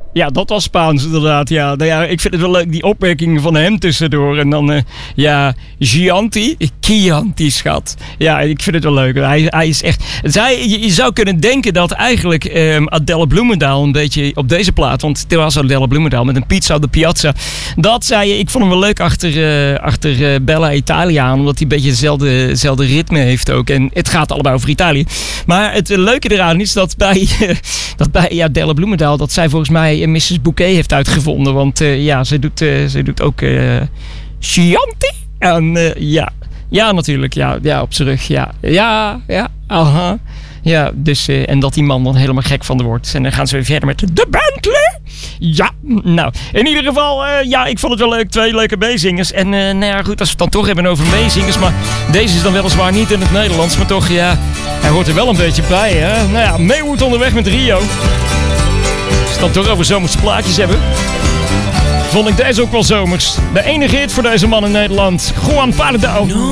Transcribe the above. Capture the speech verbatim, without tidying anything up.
Ja, dat was Spaans inderdaad. Ja. Nou ja, ik vind het wel leuk, die opmerkingen van hem tussendoor. En dan, uh, ja, Gianti. Chianti, schat. Ja, ik vind het wel leuk. Hij, hij is echt... Zij, je, je zou kunnen denken dat eigenlijk um, Adele Bloemendaal een beetje op deze plaat... Want het was Adele Bloemendaal met een pizza op de piazza. Dat zei je, ik vond hem wel leuk achter, uh, achter uh, Bella Italia aan. Omdat hij een beetje hetzelfde, hetzelfde ritme heeft ook. En het gaat allebei over Italië. Maar het uh, leuke eraan is dat bij, uh, dat bij ja, Adele Bloemendaal... dat zij volgens mij missus Bouquet heeft uitgevonden. Want uh, ja, ze doet, uh, ze doet ook uh, Chianti. En uh, ja, ja natuurlijk. Ja, ja, op zijn rug. Ja, ja, ja, aha. Ja, dus, uh, en dat die man dan helemaal gek van de wordt. En dan gaan ze weer verder met de Bentley. Ja, nou, in ieder geval, uh, ja, ik vond het wel leuk. Twee leuke meezingers. En uh, nou ja, goed, als we het dan toch hebben over meezingers. Maar deze is dan weliswaar niet in het Nederlands. Maar toch, ja, hij hoort er wel een beetje bij, hè. Nou ja, Maywood onderweg met Rio. Als we het dan toch over zomerse plaatjes hebben, vond ik deze ook wel zomers. De enige hit voor deze man in Nederland, Juan Pardo.